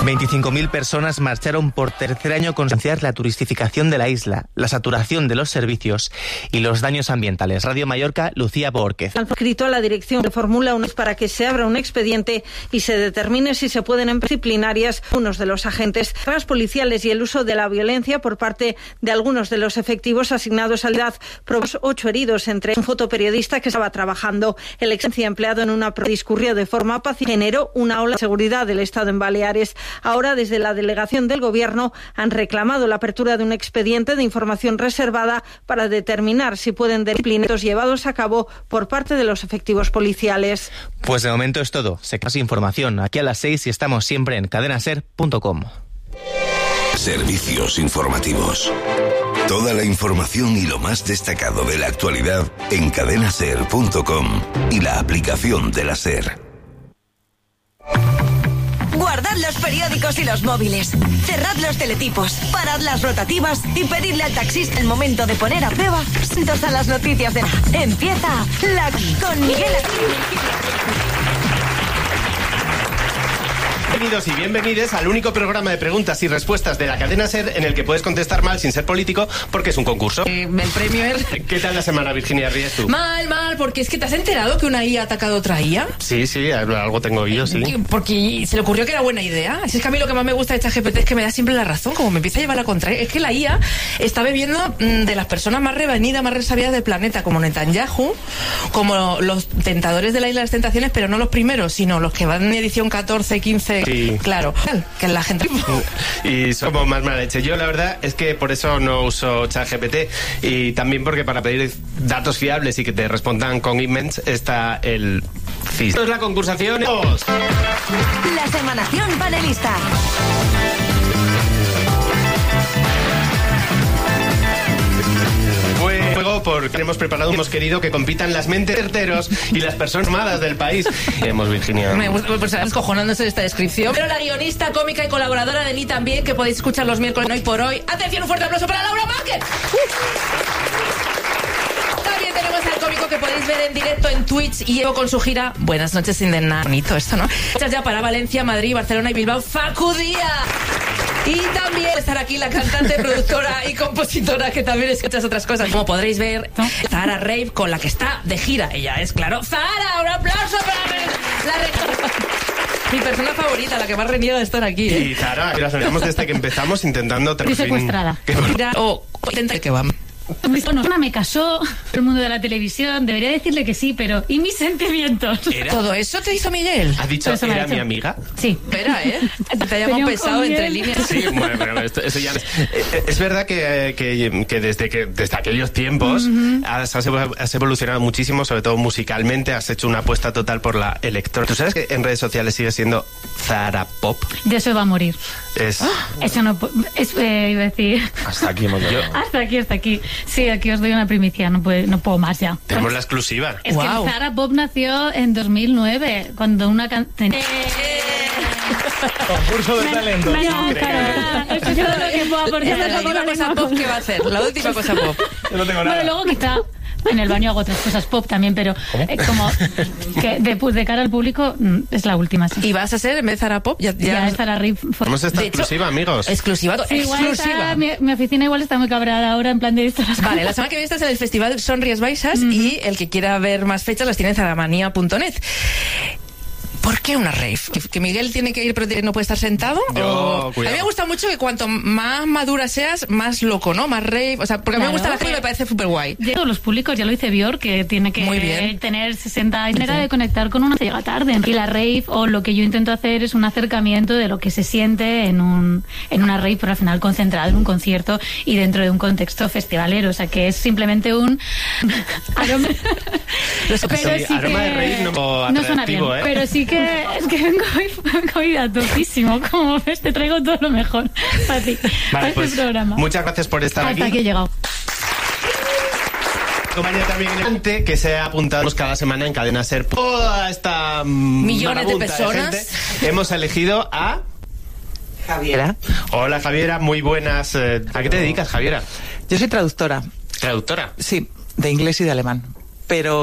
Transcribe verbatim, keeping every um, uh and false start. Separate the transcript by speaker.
Speaker 1: veinticinco mil personas marcharon por tercer año con concienciar la turistificación de la isla, la saturación de los servicios y los daños ambientales. Radio Mallorca, Lucía Bórquez.
Speaker 2: Han escrito a la dirección de Fórmula uno para que se abra un expediente y se determine si se pueden emplear disciplinarias unos de los agentes policiales y el uso de la violencia por parte de algunos de los efectivos asignados a la unidad. Provocó ocho heridos, entre un fotoperiodista que estaba trabajando. El ex empleado en una discurrió de forma pacífica, generó una ola de seguridad del Estado en Baleares. Ahora, desde la delegación del Gobierno, han reclamado la apertura de un expediente de información reservada para determinar si pueden disciplinar llevados a cabo por parte de los efectivos policiales.
Speaker 1: Pues de momento es todo. Se más información aquí a las seis y estamos siempre en cadena ser punto com.
Speaker 3: Servicios informativos. Toda la información y lo más destacado de la actualidad en cadena ser punto com y la aplicación de la SER.
Speaker 4: Guardad los periódicos y los móviles. Cerrad los teletipos. Parad las rotativas y pedidle al taxista el momento de poner a prueba. Atentos a las noticias de... Empieza la con Miguel.
Speaker 5: Bienvenidos y bienvenides al único programa de preguntas y respuestas de la cadena SER en el que puedes contestar mal sin ser político porque es un concurso.
Speaker 6: Eh, el premio es...
Speaker 5: ¿Qué tal la semana, Virginia Ríes, tú?
Speaker 6: Mal, mal, porque es que te has enterado que una I A ha atacado a otra I A.
Speaker 5: Sí, sí, algo tengo oído, sí.
Speaker 6: Porque se le ocurrió que era buena idea. Es que a mí lo que más me gusta de ChatGPT es que me da siempre la razón, como me empieza a llevar la contraria. Es que la I A está bebiendo de las personas más revenidas, más resabidas del planeta, como Netanyahu, como los tentadores de la Isla de las Tentaciones, pero no los primeros, sino los que van en edición catorce, quince...
Speaker 5: Sí.
Speaker 6: Claro, que la gente...
Speaker 5: Y somos más mala leche. Yo la verdad es que por eso no uso ChatGPT y también porque para pedir datos fiables y que te respondan con emails está el C I S. Esto es la concursación.
Speaker 4: La semanación panelista.
Speaker 5: Luego, porque hemos preparado, hemos querido que compitan las mentes certeros y las personas armadas del país. Queremos, Virginia.
Speaker 6: Me gusta, pues escojonándose de esta descripción. Pero la guionista, cómica y colaboradora de Ni también, que podéis escuchar los miércoles hoy por hoy. Atención, un fuerte aplauso para Laura Márquez. También tenemos al cómico que podéis ver en directo en Twitch y Evo con su gira Buenas noches sin de nada. Bonito esto, ¿no? Muchas ya para Valencia, Madrid, Barcelona y Bilbao. Facu Díaz. Y también estar aquí la cantante, productora y compositora, que también escuchas otras cosas. Como podréis ver, Zahara Rave, con la que está de gira. Ella es, claro, Zahara. Un aplauso para la rectora. Mi persona favorita, la que más reniega de estar aquí. ¿eh?
Speaker 5: Y Zahara, que la sabemos desde que empezamos intentando...
Speaker 7: Fui secuestrada.
Speaker 6: O intenta que vamos.
Speaker 7: Bueno, una me casó, el mundo de la televisión, debería decirle que sí, pero ¿y mis sentimientos?
Speaker 6: ¿Era? ¿Todo eso te hizo Miguel?
Speaker 5: ¿Has dicho que era mi amiga?
Speaker 7: Sí.
Speaker 6: Espera, ¿eh? Te hayamos pensado entre líneas.
Speaker 5: Sí, bueno, pero esto, eso ya... Es, es verdad que, que, que, desde, que desde aquellos tiempos uh-huh. has, has evolucionado muchísimo, sobre todo musicalmente, has hecho una apuesta total por la electrónica. ¿Tú sabes que en redes sociales sigue siendo Zahara Pop?
Speaker 7: De eso va a morir.
Speaker 5: Es...
Speaker 7: Eso no... Es, eh, iba a decir...
Speaker 5: Hasta aquí hemos llegado.
Speaker 7: Hasta aquí, hasta aquí. Sí, aquí os doy una primicia, no puedo, no puedo más ya.
Speaker 5: Tenemos la exclusiva.
Speaker 7: Es
Speaker 6: wow.
Speaker 7: que Zahara Pop nació en dos mil nueve, cuando una canción... ¡Eh!
Speaker 5: Concurso de talento.
Speaker 7: Me, me claro, eso es todo lo que puedo aportar.
Speaker 6: La última cosa pop que va a hacer, la última cosa pop.
Speaker 5: Yo no tengo nada.
Speaker 7: Bueno, luego quizá... En el baño hago otras cosas pop también, pero eh, como que de, pues, de cara al público es la última. Sí.
Speaker 6: ¿Y vas a ser en vez de Zahara Pop? Ya, ya...
Speaker 7: ya es Zahara Rave.
Speaker 5: Vamos a estar exclusiva, amigos.
Speaker 6: Exclusiva,
Speaker 7: sí,
Speaker 6: exclusiva.
Speaker 7: Está, mi, mi oficina igual está muy cabreada ahora en plan de esto.
Speaker 6: Vale, la semana que viene estás en el Festival Sonríes Baixas mm-hmm. y el que quiera ver más fechas las tiene en zaramanía punto net. ¿Por qué una rave? ¿Que, que Miguel tiene que ir pero no puede estar sentado?
Speaker 5: Yo,
Speaker 6: o... A mí me gusta mucho que cuanto más madura seas, más loco, ¿no? Más rave. O sea, porque claro, a mí me gusta la rave y me parece súper guay.
Speaker 7: Todos los públicos, ya lo dice Björk, que tiene que
Speaker 6: Muy bien.
Speaker 7: tener sesenta años. Manera de conectar con una llega tarde. Y la rave, o lo que yo intento hacer, es un acercamiento de lo que se siente en un en una rave, pero al final concentrado en un concierto y dentro de un contexto festivalero. O sea, que es simplemente un... aroma...
Speaker 5: pero sí, sí aroma que... de rave no,
Speaker 7: no suena bien,
Speaker 5: ¿eh?
Speaker 7: pero sí que... Es que vengo hoy a topísimo. Como ves, te traigo todo lo mejor para ti, vale, para
Speaker 5: pues,
Speaker 7: este programa.
Speaker 5: Muchas gracias por estar
Speaker 7: Hasta
Speaker 5: aquí.
Speaker 7: Hasta aquí he llegado.
Speaker 5: Compañía también que se ha apuntado cada semana en Cadena SER. Toda esta
Speaker 6: millones de personas.
Speaker 5: De gente, hemos elegido a...
Speaker 8: Javiera.
Speaker 5: Hola, Javiera, muy buenas. ¿A qué te dedicas, Javiera?
Speaker 8: Yo soy traductora.
Speaker 5: ¿Traductora?
Speaker 8: Sí, de inglés y de alemán. Pero